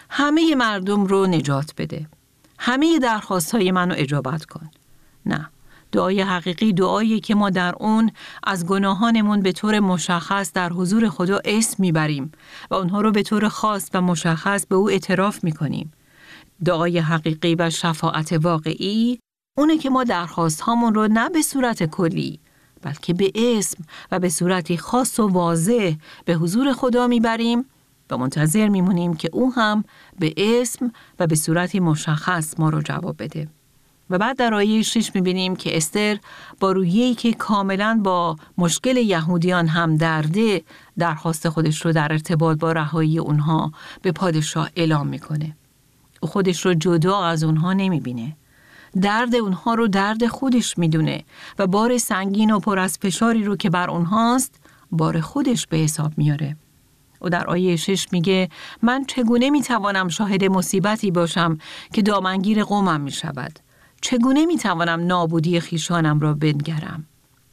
همه مردم رو نجات بده. همه درخواست‌های منو اجابت کن. نه، دعای حقیقی دعایی که ما در اون از گناهانمون به طور مشخص در حضور خدا اسم میبریم و اونها رو به طور خاص و مشخص به او اعتراف میکنیم. دعای حقیقی و شفاعت واقعی اونه که ما درخواست هامون رو نه به صورت کلی بلکه به اسم و به صورتی خاص و واضح به حضور خدا میبریم و منتظر میمونیم که او هم به اسم و به صورتی مشخص ما رو جواب بده. و بعد در آیه 6 میبینیم که استر با رویه‌ای که کاملاً با مشکل یهودیان هم درده درخواست خودش رو در ارتباط با رهایی اونها به پادشاه اعلام میکنه. او خودش رو جدا از اونها نمیبینه. درد اونها رو درد خودش میدونه و بار سنگین و پر از فشاری رو که بر اونهاست بار خودش به حساب میاره. او در آیه 6 میگه من چگونه میتوانم شاهد مصیبتی باشم که دامنگیر قومم میشود؟ چگونه میتوانم نابودی خیشانم را بنگرم؟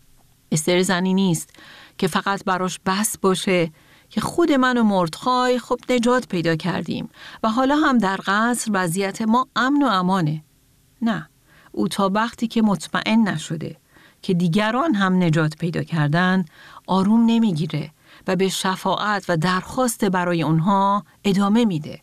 استر زنی نیست که فقط براش بس باشه که خود من و مردخای خب نجات پیدا کردیم و حالا هم در قصر وضعیت ما امن و امانه. نه، او تا وقتی که مطمئن نشده که دیگران هم نجات پیدا کردن آروم نمیگیره و به شفاعت و درخواست برای اونها ادامه میده.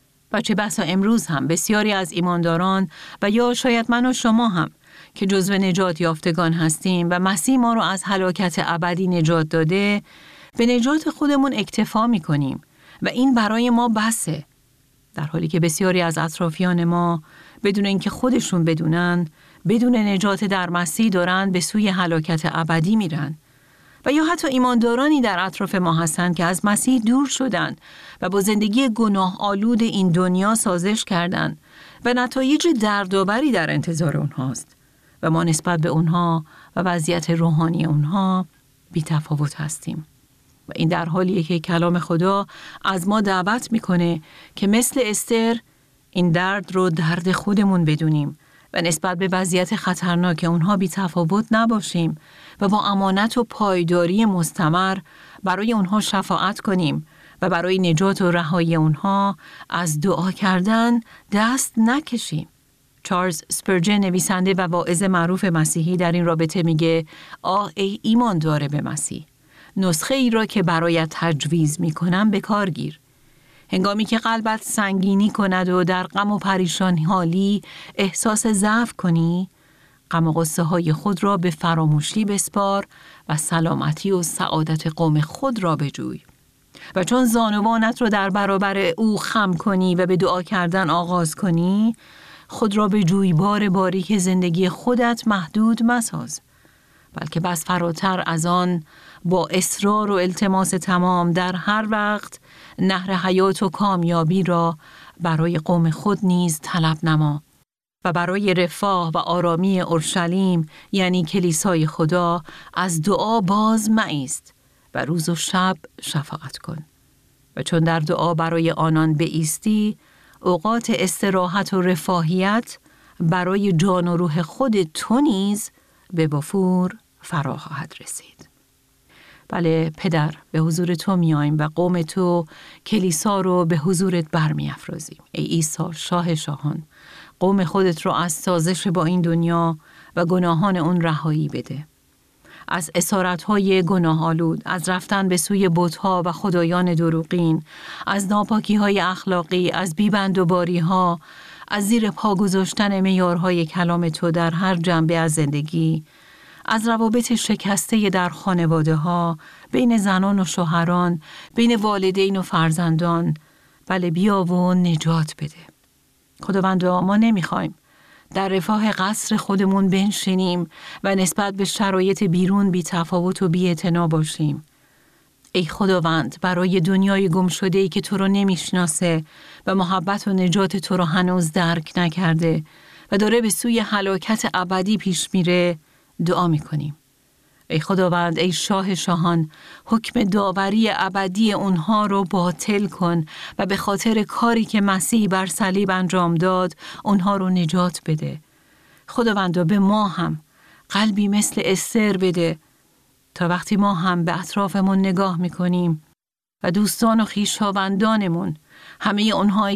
و چه بسا امروز هم بسیاری از ایمانداران و یا شاید من و شما هم که جزو نجات یافتگان هستیم و مسیح ما رو از هلاکت ابدی نجات داده به نجات خودمون اکتفا میکنیم و این برای ما بسه، در حالی که بسیاری از اطرافیان ما بدون اینکه خودشون بدونن بدون نجات در مسیح دارن به سوی هلاکت ابدی میرن. و یا حتی ایماندارانی در اطراف ما هستند که از مسیح دور شدن و با زندگی گناه آلود این دنیا سازش کردند و نتایج دردآوری در انتظار اونهاست و ما نسبت به اونها و وضعیت روحانی اونها بی‌تفاوت هستیم. و این در حالیه که کلام خدا از ما دعوت میکنه که مثل استر این درد رو درد خودمون بدونیم و نسبت به وضعیت خطرناک اونها بی‌تفاوت نباشیم و با امانت و پایداری مستمر برای اونها شفاعت کنیم و برای نجات و رهایی اونها از دعا کردن دست نکشیم. چارلز اسپرجن نویسنده و واعظ معروف مسیحی در این رابطه میگه آه ای ایمان داره به مسیح، نسخه ای را که برایت تجویز میکنم به کار گیر. هنگامی که قلبت سنگینی کند و در غم و پریشانی حالی احساس ضعف کنی، غم و غصه های خود را به فراموشی بسپار و سلامتی و سعادت قوم خود را بجوی. و چون زانوانت را در برابر او خم کنی و به دعا کردن آغاز کنی، خود را به جویبار باریک زندگی خودت محدود مساز، بلکه بس فراتر از آن با اصرار و التماس تمام در هر وقت نهر حیات و کامیابی را برای قوم خود نیز طلب نما و برای رفاه و آرامی اورشلیم یعنی کلیسای خدا از دعا باز مایست و روز و شب شفاعت کن. و چون در دعا برای آنان بایستی، اوقات استراحت و رفاهیت برای جان و روح خود تو نیز به وفور فرا خواهد رسید. بله پدر، به حضور تو میاییم و قوم تو کلیسا رو به حضورت برمی افرازیم. ای عیسی شاه شاهان، قوم خودت رو از سازش با این دنیا و گناهان اون رهایی بده. از اسارت‌های گناه آلود، از رفتن به سوی بت‌ها و خدایان دروغین، از ناپاکی‌های اخلاقی، از بی‌بندوباری‌ها، از زیر پا گذاشتن معیارهای کلام تو در هر جنبه از زندگی، از روابط شکسته در خانواده‌ها، بین زنان و شوهران، بین والدین و فرزندان. بله بیا و نجات بده. خداوندا، ما نمیخوایم در رفاه قصر خودمون بنشینیم و نسبت به شرایط بیرون بی تفاوت و بی اعتنا باشیم. ای خداوند، برای دنیای گم شده‌ای که تو رو نمیشناسه و محبت و نجات تو رو هنوز درک نکرده و داره به سوی هلاکت ابدی پیش میره، دعا میکنیم. ای خداوند، ای شاه شاهان، حکم داوری ابدی اونها رو باطل کن و به خاطر کاری که مسیح بر صلیب انجام داد اونها رو نجات بده. خداوندا، به ما هم قلبی مثل استر بده تا وقتی ما هم به اطرافمون نگاه میکنیم و دوستان و خویشاوندانمون، همه اونهایی